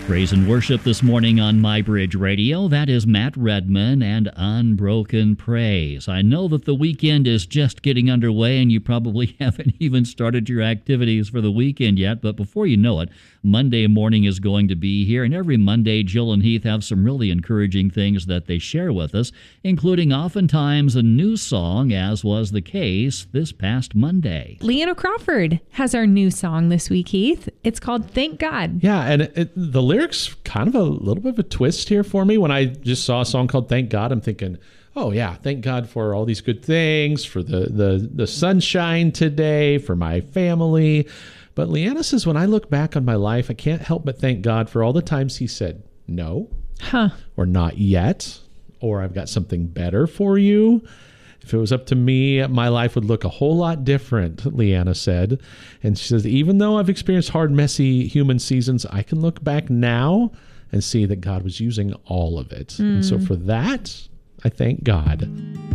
Praise and worship this morning on My Bridge Radio. That is Matt Redman and Unbroken Praise. I know that the weekend is just getting underway and you probably haven't even started your activities for the weekend yet, but before you know it, Monday morning is going to be here, and every Monday, Jill and Heath have some really encouraging things that they share with us, including oftentimes a new song, as was the case this past Monday. Leanna Crawford has our new song this week, Heath. It's called Thank God. Yeah, and the lyrics kind of a little bit of a twist here for me. When I just saw a song called Thank God, I'm thinking, oh yeah, thank God for all these good things, for the sunshine today, for my family. But Leanna says, when I look back on my life, I can't help but thank God for all the times he said no, or not yet, or I've got something better for you. If it was up to me, my life would look a whole lot different, Leanna said. And she says, even though I've experienced hard, messy human seasons, I can look back now and see that God was using all of it. And so for that, I thank God.